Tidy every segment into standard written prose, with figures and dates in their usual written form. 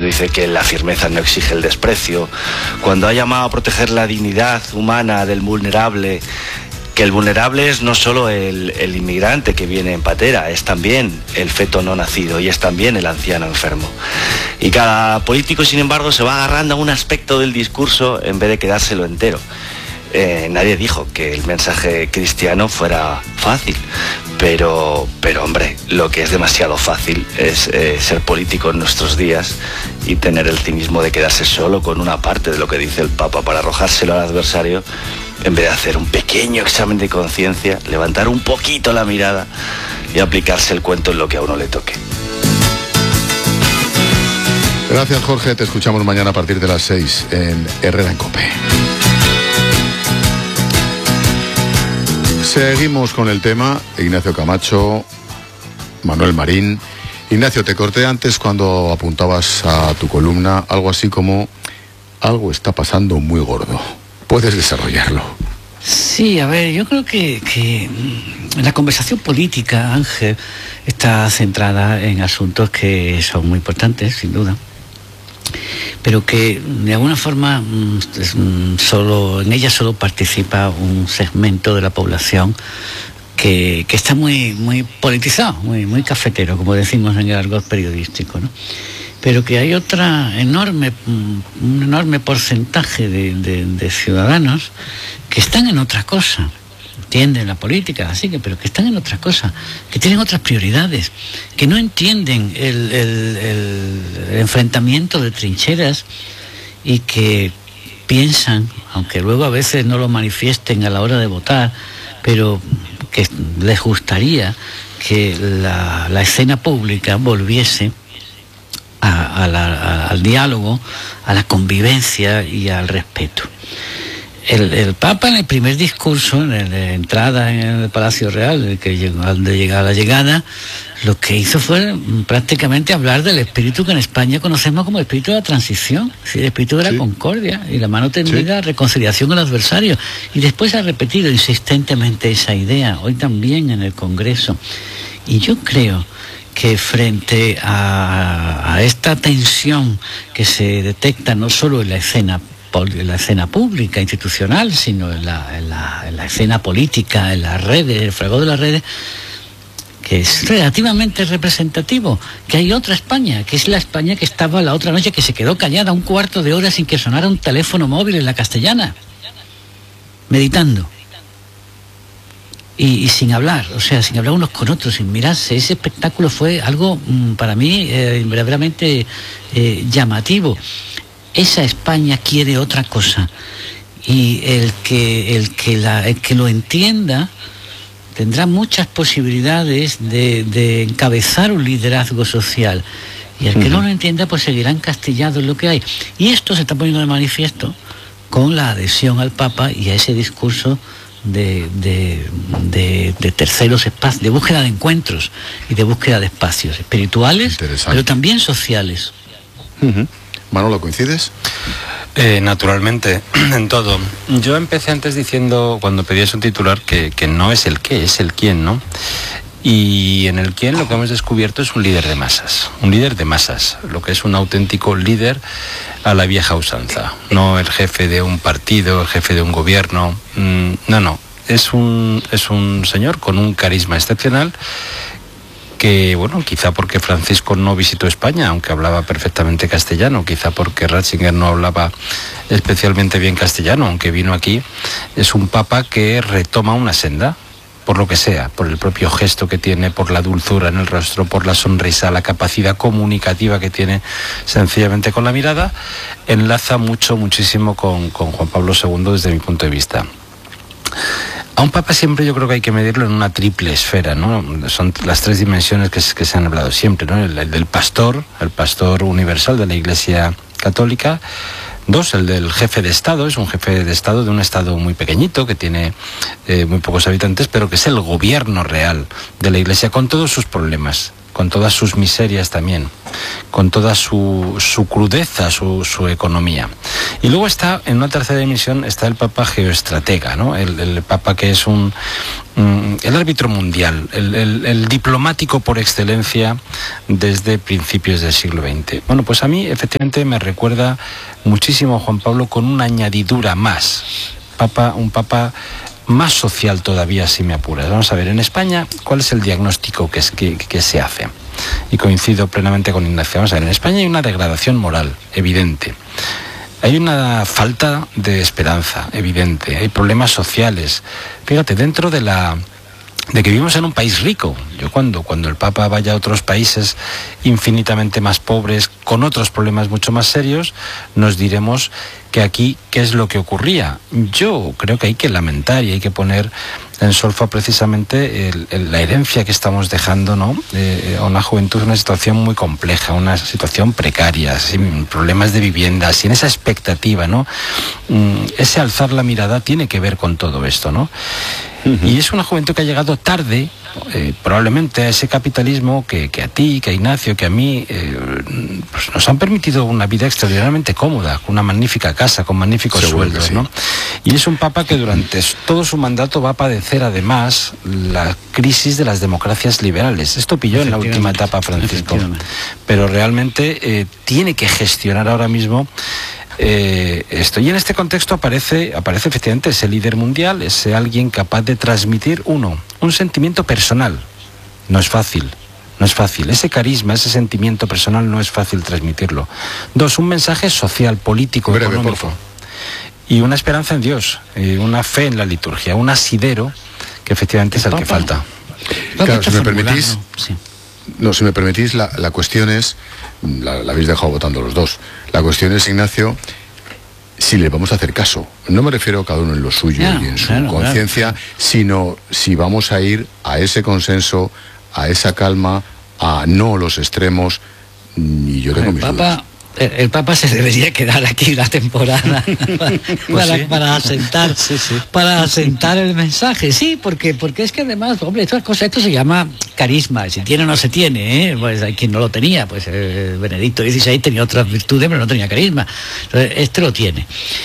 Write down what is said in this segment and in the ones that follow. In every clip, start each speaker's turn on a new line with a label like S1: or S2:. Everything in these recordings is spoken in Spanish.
S1: dice que la firmeza no exige el desprecio, cuando ha llamado a proteger la dignidad humana del vulnerable, que el vulnerable es no solo el inmigrante que viene en patera, es también el feto no nacido y es también el anciano enfermo. Y cada político, sin embargo, se va agarrando a un aspecto del discurso en vez de quedárselo entero. Nadie dijo que el mensaje cristiano fuera fácil, pero hombre, lo que es demasiado fácil es ser político en nuestros días y tener el cinismo de quedarse solo con una parte de lo que dice el Papa para arrojárselo al adversario, en vez de hacer un pequeño examen de conciencia, levantar un poquito la mirada y aplicarse el cuento en lo que a uno le toque.
S2: Gracias, Jorge. Te escuchamos mañana a partir de las 6 en Herrera en COPE. Seguimos con el tema. Ignacio Camacho, Manuel Marín. Ignacio, te corté antes cuando apuntabas a tu columna algo así como: algo está pasando muy gordo. ¿Puedes desarrollarlo?
S3: Sí, a ver, yo creo que la conversación política, Ángel, está centrada en asuntos que son muy importantes, sin duda, pero que de alguna forma en ella solo participa un segmento de la población que está muy politizado, muy cafetero, como decimos en el argot periodístico, ¿no? Pero que hay un enorme porcentaje de ciudadanos que están en otra cosa, entienden la política, así que, pero que están en otra cosa, que tienen otras prioridades, que no entienden el enfrentamiento de trincheras y que piensan, aunque luego a veces no lo manifiesten a la hora de votar, pero que les gustaría que la escena pública volviese al diálogo, a la convivencia y al respeto. El Papa, en el primer discurso, en la entrada en el Palacio Real, al llegar a la llegada, lo que hizo fue prácticamente hablar del espíritu que en España conocemos como el espíritu de la transición, el espíritu de la concordia y la mano tendida, reconciliación con el adversario. Y después ha repetido insistentemente esa idea, hoy también en el Congreso. Y yo creo que frente a esta tensión que se detecta no solo en la escena pública, institucional, sino en la escena política, en las redes, el fragor de las redes, que es relativamente representativo, que hay otra España, que es la España que estaba la otra noche, que se quedó callada un cuarto de hora sin que sonara un teléfono móvil en la Castellana, meditando. Y sin hablar, o sea, sin hablar unos con otros, sin mirarse. Ese espectáculo fue algo, para mí, verdaderamente llamativo. Esa España quiere otra cosa. Y el que lo entienda tendrá muchas posibilidades de encabezar un liderazgo social. Y el que no lo entienda, pues seguirá encastillado en lo que hay. Y esto se está poniendo de manifiesto con la adhesión al Papa y a ese discurso de terceros espacios, de búsqueda de encuentros y de búsqueda de espacios espirituales, pero también sociales.
S2: Manolo, ¿coincides?
S4: Naturalmente, en todo. Yo empecé antes diciendo, cuando pedías un titular, que no es el qué, es el quién, ¿no? Y en el quién lo que hemos descubierto es un líder de masas, lo que es un auténtico líder a la vieja usanza, no el jefe de un partido, el jefe de un gobierno, no, es un señor con un carisma excepcional que, bueno, quizá porque Francisco no visitó España, aunque hablaba perfectamente castellano, quizá porque Ratzinger no hablaba especialmente bien castellano, aunque vino aquí, es un papa que retoma una senda, por lo que sea, por el propio gesto que tiene, por la dulzura en el rostro, por la sonrisa, la capacidad comunicativa que tiene sencillamente con la mirada, enlaza muchísimo con Juan Pablo II desde mi punto de vista. A un papa siempre yo creo que hay que medirlo en una triple esfera, ¿no? Son las tres dimensiones que se han hablado siempre, ¿no? El del pastor, el pastor universal de la Iglesia Católica. Dos, el del jefe de Estado, es un jefe de Estado de un Estado muy pequeñito, que tiene muy pocos habitantes, pero que es el gobierno real de la Iglesia, con todos sus problemas. con todas sus miserias también, con toda su crudeza, su economía. Y luego está, en una tercera dimensión, está el Papa geoestratega, ¿no? El Papa que es el árbitro mundial, el diplomático por excelencia desde principios del siglo XX. Bueno, pues a mí efectivamente me recuerda muchísimo a Juan Pablo, con una añadidura más. Un Papa más social todavía, si me apuras. Vamos a ver, en España, ¿cuál es el diagnóstico que se hace? Y coincido plenamente con Ignacio. Vamos a ver, en España hay una degradación moral evidente. Hay una falta de esperanza evidente. Hay problemas sociales. Fíjate, dentro de que vivimos en un país rico. Yo cuando el Papa vaya a otros países infinitamente más pobres, con otros problemas mucho más serios, nos diremos que aquí, ¿qué es lo que ocurría? Yo creo que hay que lamentar y hay que poner en solfa precisamente la herencia que estamos dejando, ¿no? A una juventud en una situación muy compleja, una situación precaria, sin problemas de vivienda, sin esa expectativa, ¿no? Ese alzar la mirada tiene que ver con todo esto, ¿no? Y es una juventud que ha llegado tarde, probablemente a ese capitalismo que a ti, que a Ignacio, que a mí, pues nos han permitido una vida extraordinariamente cómoda, con una magnífica casa, con magníficos sueldos, sí, ¿no? Y es un Papa que durante todo su mandato va a padecer además la crisis de las democracias liberales. Esto pilló en la última etapa Francisco, pero realmente tiene que gestionar ahora mismo esto. Y en este contexto aparece efectivamente ese líder mundial, ese alguien capaz de transmitir, un sentimiento personal. No es fácil. Ese carisma, ese sentimiento personal no es fácil transmitirlo. 2, un mensaje social, político, económico. Y una esperanza en Dios, una fe en la liturgia, un asidero que efectivamente es el que falta.
S2: Claro, si me permitís, si me permitís, la cuestión es, la habéis dejado votando los dos, la cuestión es, Ignacio, si le vamos a hacer caso. No me refiero a cada uno en lo suyo y en su conciencia, sino si vamos a ir a ese consenso, a esa calma, a no los extremos. Y yo tengo mis dudas.
S3: El Papa se debería quedar aquí la temporada para asentar el mensaje. Sí, porque es que además, hombre, esto se llama carisma. Si tiene o no se tiene, pues hay quien no lo tenía. Pues Benedicto XVI tenía otras virtudes, pero no tenía carisma. Entonces, este lo tiene.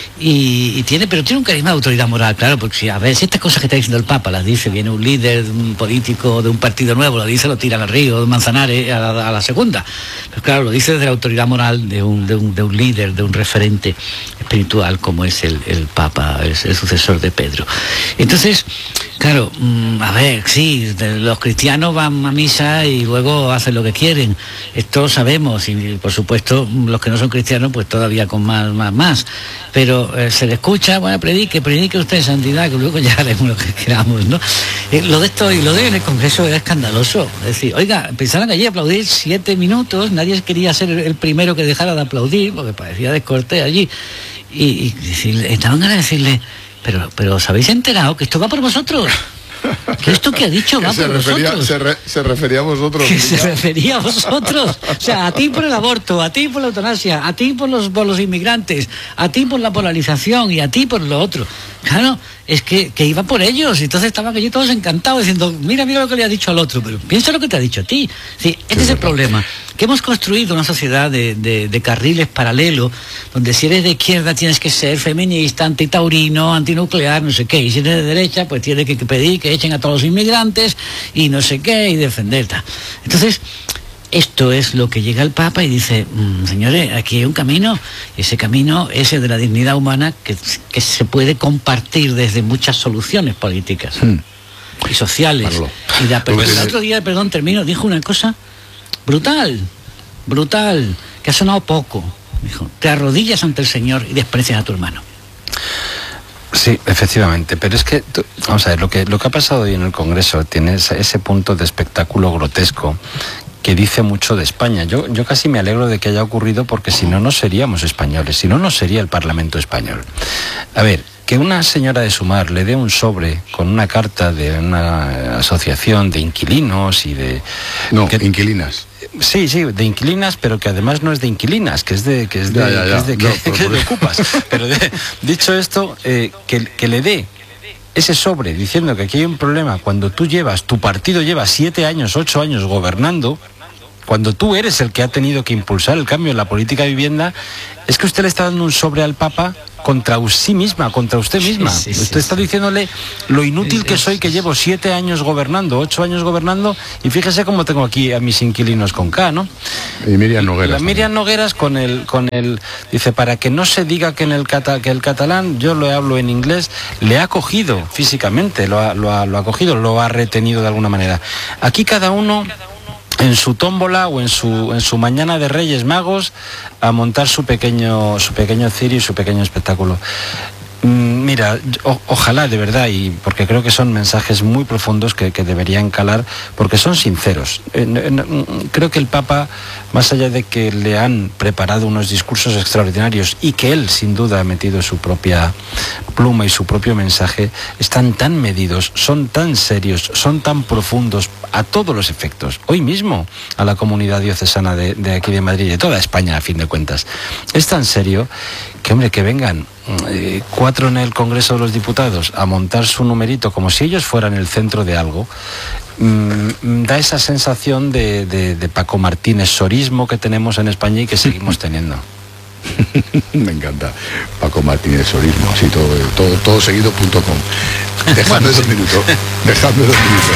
S3: Pero tiene un carisma de autoridad moral, claro, porque si estas cosas que está diciendo el Papa las dice, viene un líder, un político de un partido nuevo, lo dice, lo tiran al río, de Manzanares, a la segunda. Pues claro, lo dice desde la autoridad moral de un líder, de un referente espiritual como es el Papa, es el sucesor de Pedro. Entonces, claro, sí, los cristianos van a misa y luego hacen lo que quieren. Esto lo sabemos, y por supuesto los que no son cristianos pues todavía con más. Pero se le escucha, bueno, predique usted santidad, que luego ya haremos lo que queramos, ¿no? Lo de esto y lo de en el Congreso era escandaloso. Es decir, oiga, empezaron allí a aplaudir 7 minutos, nadie quería ser el primero que dejara de aplaudir, porque parecía descortés allí. Y estaban ganas de decirle, pero ¿os habéis enterado que esto va por vosotros? Que esto que ha dicho va por vosotros.
S2: Se refería a vosotros.
S3: Que se refería a vosotros. O sea, a ti por el aborto, a ti por la eutanasia, a ti por los inmigrantes, a ti por la polarización y a ti por lo otro. Claro, es que iba por ellos. Entonces estaban allí todos encantados diciendo, mira lo que le ha dicho al otro, pero piensa lo que te ha dicho a ti. Sí, este es el problema. Que hemos construido una sociedad de carriles paralelos, donde si eres de izquierda tienes que ser feminista, antitaurino, antinuclear, no sé qué. Y si eres de derecha, pues tienes que pedir que echen a todos los inmigrantes y no sé qué, y defender tal. Entonces, esto es lo que llega el Papa y dice, señores, aquí hay un camino, y ese camino es el de la dignidad humana que se puede compartir desde muchas soluciones políticas y sociales. Y el otro día, termino, dijo una cosa brutal, que ha sonado poco. Dijo, te arrodillas ante el Señor y desprecias a tu hermano.
S4: Sí, efectivamente, pero es que, vamos a ver, lo que ha pasado hoy en el Congreso tiene ese punto de espectáculo grotesco que dice mucho de España. Yo casi me alegro de que haya ocurrido, porque si no, no seríamos españoles, si no, no sería el Parlamento español. A ver, que una señora de Sumar le dé un sobre con una carta de una asociación de inquilinos y de...
S2: No, inquilinas.
S4: Sí, de inquilinas, pero que además no es de inquilinas, que es de ocupas. Pero dicho esto, que le dé ese sobre diciendo que aquí hay un problema cuando tu partido lleva 7 años, 8 años gobernando, cuando tú eres el que ha tenido que impulsar el cambio en la política de vivienda, es que usted le está dando un sobre al Papa contra sí misma, contra usted misma. Usted está diciéndole lo inútil que soy, que llevo 7 años gobernando, 8 años gobernando, y fíjese cómo tengo aquí a mis inquilinos con K, ¿no?
S2: Y Miriam Nogueras.
S4: La Miriam Nogueras con el dice, para que no se diga que que el catalán, yo lo hablo en inglés, le ha cogido físicamente, lo ha cogido, lo ha retenido de alguna manera. Aquí cada uno en su tómbola o en su mañana de Reyes Magos a montar su pequeño cirio y su pequeño espectáculo. Mira, ojalá de verdad, y porque creo que son mensajes muy profundos que deberían calar, porque son sinceros. Creo que el Papa, más allá de que le han preparado unos discursos extraordinarios y que él sin duda ha metido su propia pluma y su propio mensaje, están tan medidos, son tan serios, son tan profundos a todos los efectos. Hoy mismo a la comunidad diocesana de aquí de Madrid y de toda España, a fin de cuentas, es tan serio que, hombre, que vengan 4 en el Congreso de los Diputados a montar su numerito como si ellos fueran el centro de algo, da esa sensación de Paco Martínez sorismo que tenemos en España y que seguimos teniendo.
S2: Me encanta. Paco Martínez sorismo, así todo seguido.com. Dejadme 2 minutos. Dejadme 2 minutos.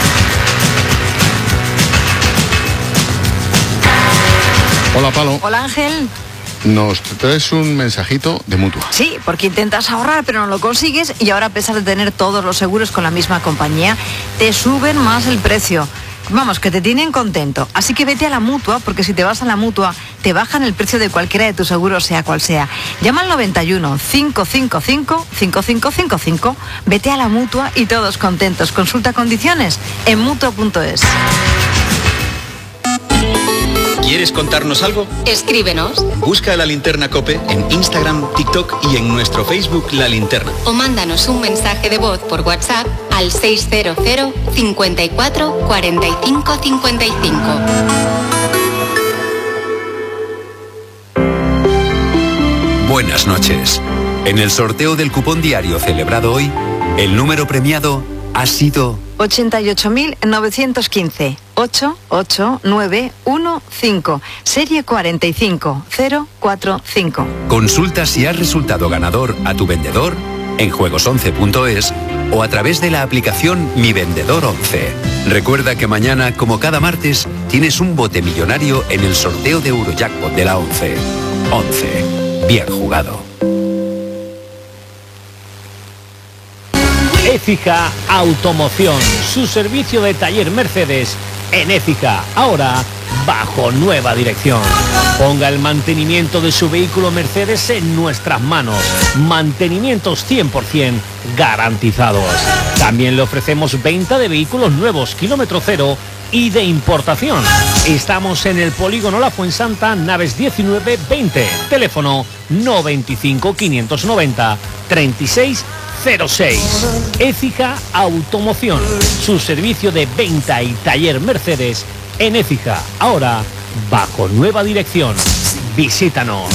S2: Hola, Palo.
S5: Hola, Ángel.
S2: Nos traes un mensajito de Mutua.
S5: Sí, porque intentas ahorrar pero no lo consigues y ahora, a pesar de tener todos los seguros con la misma compañía, te suben más el precio. Vamos, que te tienen contento. Así que vete a la Mutua, porque si te vas a la Mutua, te bajan el precio de cualquiera de tus seguros, sea cual sea. Llama al 91 555 5555. Vete a la Mutua y todos contentos. Consulta condiciones en mutua.es.
S6: ¿Quieres contarnos algo?
S7: Escríbenos.
S6: Busca La Linterna COPE en Instagram, TikTok y en nuestro Facebook La Linterna.
S7: O mándanos un mensaje de voz por WhatsApp al 600 54 45 55.
S8: Buenas noches. En el sorteo del cupón diario celebrado hoy, el número premiado ha sido
S5: 88.915 88915, serie 45045.
S8: Consulta si has resultado ganador a tu vendedor en juegos11.es o a través de la aplicación Mi Vendedor 11. Recuerda que mañana, como cada martes, tienes un bote millonario en el sorteo de Eurojackpot de la 11. 11. Bien jugado.
S9: Écija Automoción, su servicio de taller Mercedes en Écija, ahora bajo nueva dirección. Ponga el mantenimiento de su vehículo Mercedes en nuestras manos. Mantenimientos 100% garantizados. También le ofrecemos venta de vehículos nuevos, kilómetro cero y de importación. Estamos en el Polígono La Fuensanta, Naves 19-20. Teléfono 95 590 36 06. Écija Automoción, su servicio de venta y taller Mercedes en Écija, ahora bajo nueva dirección. Visítanos.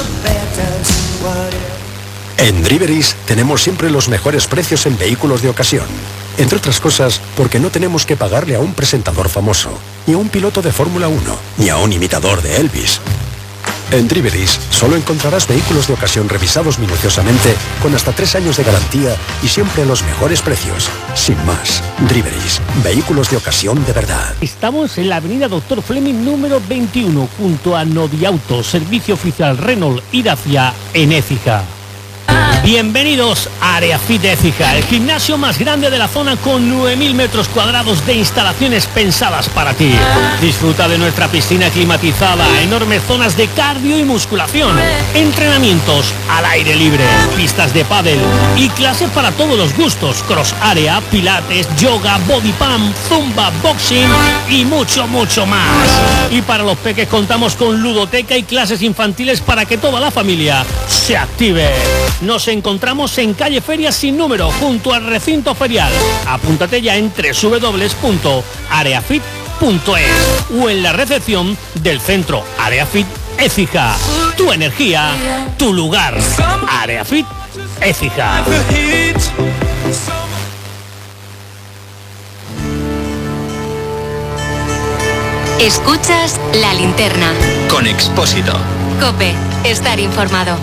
S10: En Driveris tenemos siempre los mejores precios en vehículos de ocasión. Entre otras cosas, porque no tenemos que pagarle a un presentador famoso, ni a un piloto de Fórmula 1, ni a un imitador de Elvis. En Driveris solo encontrarás vehículos de ocasión revisados minuciosamente, con hasta 3 años de garantía y siempre a los mejores precios. Sin más, Driveris, vehículos de ocasión de verdad.
S9: Estamos en la avenida Dr. Fleming número 21, junto a Nodiauto, servicio oficial Renault y Dacia en Écija. Bienvenidos a Areafit Écija, el gimnasio más grande de la zona con 9.000 metros cuadrados de instalaciones pensadas para ti. Disfruta de nuestra piscina climatizada, enormes zonas de cardio y musculación, entrenamientos al aire libre, pistas de pádel y clases para todos los gustos, cross area, pilates, yoga, body pump, zumba, boxing y mucho, mucho más. Y para los peques contamos con ludoteca y clases infantiles para que toda la familia se active. Nos encontramos en calle Feria sin número, junto al recinto ferial. Apúntate ya en www.areafit.es o en la recepción del centro Areafit Écija. Tu energía, tu lugar. Areafit Écija.
S7: Escuchas La Linterna.
S6: Con Expósito.
S7: COPE. Estar informado.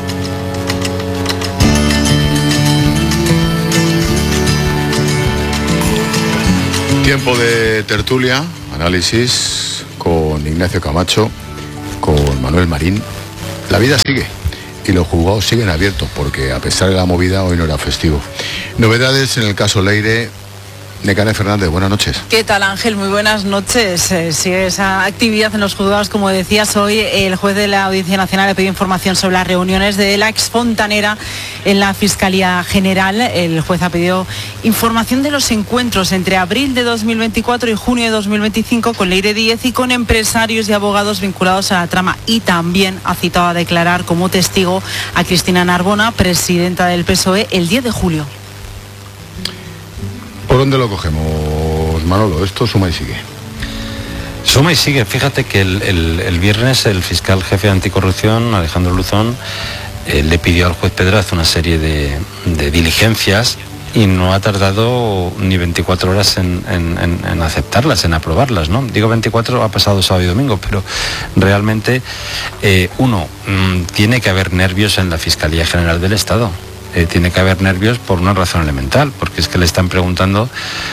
S2: Tiempo de tertulia, análisis con Ignacio Camacho, con Manuel Marín. La vida sigue y los juzgados siguen abiertos porque a pesar de la movida hoy no era festivo. Novedades en el caso Leire. Nekane Fernández, buenas noches.
S11: ¿Qué tal, Ángel? Muy buenas noches. Sigue esa actividad en los juzgados, como decías hoy. El juez de la Audiencia Nacional le pidió información sobre las reuniones de la exfontanera en la Fiscalía General. El juez ha pedido información de los encuentros entre abril de 2024 y junio de 2025 con Leire Díez y con empresarios y abogados vinculados a la trama. Y también ha citado a declarar como testigo a Cristina Narbona, presidenta del PSOE, el 10 de julio.
S2: ¿Por dónde lo cogemos, Manolo? Esto suma y sigue.
S4: Suma y sigue. Fíjate que el viernes el fiscal jefe de anticorrupción, Alejandro Luzón, le pidió al juez Pedraz una serie de diligencias y no ha tardado ni 24 horas en aceptarlas, en aprobarlas, ¿no? Digo 24, ha pasado sábado y domingo, pero realmente tiene que haber nervios en la Fiscalía General del Estado. Tiene que haber nervios por una razón elemental, porque es que le están preguntando,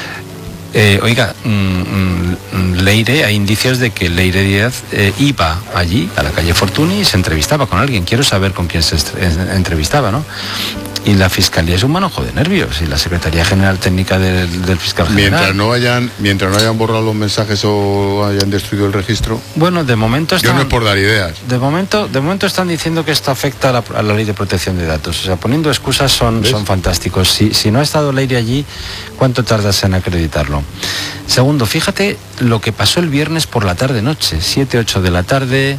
S4: Leire, hay indicios de que Leire Díez iba allí, a la calle Fortuny, y se entrevistaba con alguien. Quiero saber con quién se entrevistaba, ¿no? Y la Fiscalía es un manojo de nervios, y la Secretaría General Técnica del Fiscal General.
S2: Mientras no hayan borrado los mensajes o hayan destruido el registro.
S4: Bueno, de momento
S2: yo no es por dar ideas.
S4: De momento están diciendo que esto afecta a la ley de protección de datos. O sea, poniendo excusas son fantásticos. Si no ha estado Leire allí, ¿cuánto tardas en acreditarlo? Segundo, fíjate lo que pasó el viernes por la tarde-noche, 7-8 de la tarde.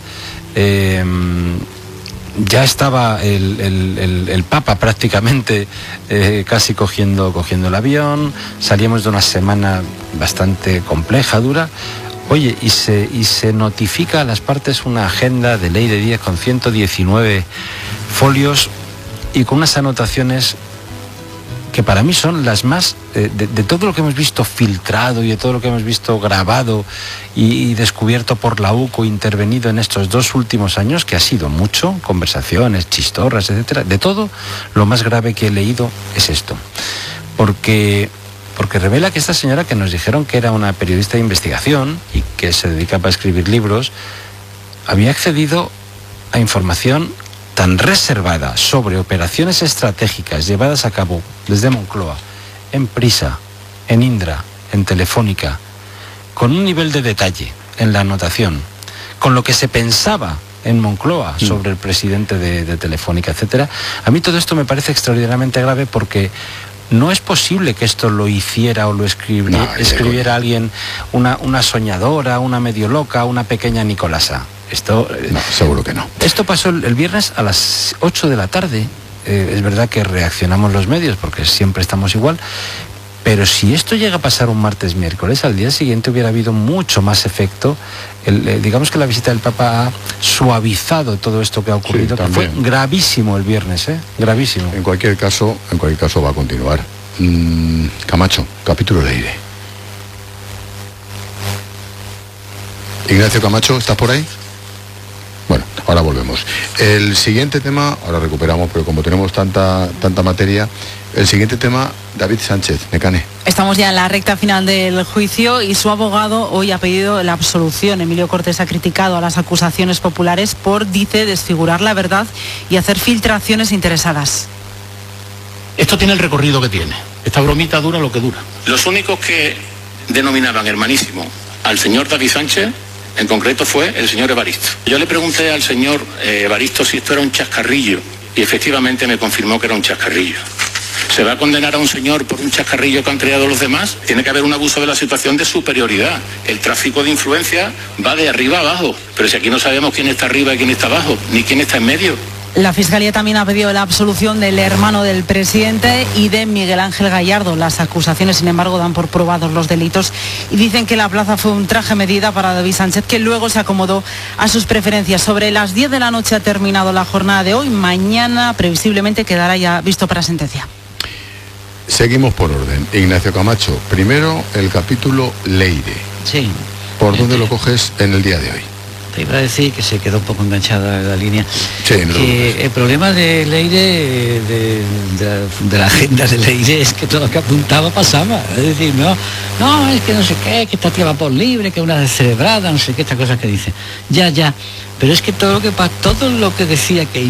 S4: Ya estaba el Papa prácticamente casi cogiendo el avión. Salíamos de una semana bastante compleja, dura. Oye, y se notifica a las partes una agenda de Leire Díez con 119 folios y con unas anotaciones que para mí son las más, de todo lo que hemos visto filtrado y de todo lo que hemos visto grabado y descubierto por la UCO, intervenido en estos 2 últimos años, que ha sido mucho, conversaciones, chistorras, etcétera. De todo, lo más grave que he leído es esto. Porque revela que esta señora, que nos dijeron que era una periodista de investigación y que se dedicaba a escribir libros, había accedido a información tan reservada sobre operaciones estratégicas llevadas a cabo desde Moncloa, en Prisa, en Indra, en Telefónica, con un nivel de detalle en la anotación, con lo que se pensaba en Moncloa sobre el presidente de Telefónica, etcétera. A mí todo esto me parece extraordinariamente grave, porque no es posible que esto lo hiciera o lo escribiera alguien, una soñadora, una medio loca, una pequeña Nicolasa. Esto,
S2: no, seguro que no.
S4: Esto pasó el viernes a las 8 de la tarde. Es verdad que reaccionamos los medios porque siempre estamos igual, pero si esto llega a pasar un martes, miércoles, al día siguiente hubiera habido mucho más efecto. Digamos que la visita del Papa ha suavizado todo esto que ha ocurrido, que fue gravísimo el viernes, gravísimo.
S2: En cualquier caso va a continuar. Camacho, capítulo Leire. Ignacio Camacho, ¿estás por ahí? Bueno, ahora volvemos. El siguiente tema, ahora recuperamos, pero como tenemos tanta materia, el siguiente tema, David Sánchez, Nekane.
S11: Estamos ya en la recta final del juicio y su abogado hoy ha pedido la absolución. Emilio Cortés ha criticado a las acusaciones populares por, dice, desfigurar la verdad y hacer filtraciones interesadas.
S9: Esto tiene el recorrido que tiene. Esta bromita dura lo que dura.
S12: Los únicos que denominaban hermanísimo al señor David Sánchez, en concreto, fue el señor Evaristo. Yo le pregunté al señor Evaristo si esto era un chascarrillo, y efectivamente me confirmó que era un chascarrillo. ¿Se va a condenar a un señor por un chascarrillo que han creado los demás? Tiene que haber un abuso de la situación de superioridad. El tráfico de influencia va de arriba a abajo, pero si aquí no sabemos quién está arriba y quién está abajo, ni quién está en medio.
S11: La Fiscalía también ha pedido la absolución del hermano del presidente y de Miguel Ángel Gallardo. Las acusaciones, sin embargo, dan por probados los delitos y dicen que la plaza fue un traje medida para David Sánchez, que luego se acomodó a sus preferencias. Sobre las 10 de la noche ha terminado la jornada de hoy. Mañana, previsiblemente, quedará ya visto para sentencia.
S2: Seguimos por orden. Ignacio Camacho, primero el capítulo Leire.
S3: Sí.
S2: ¿Por dónde lo coges en el día de hoy?
S3: Te iba a decir que se quedó un poco enganchada la línea.
S2: Sí, no
S3: que el problema de Leire, de la agenda de Leire, es que todo lo que apuntaba pasaba. Es decir, no, es que no sé qué, que esta tía va por libre, que una descerebrada, no sé qué, estas cosas que dice. Ya. Pero es que todo lo que decía que